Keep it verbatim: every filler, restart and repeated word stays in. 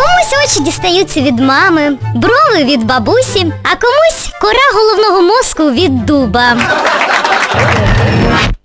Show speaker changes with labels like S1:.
S1: Комусь очі дістаються від мами, брови від бабусі, а комусь кора головного мозку від дуба.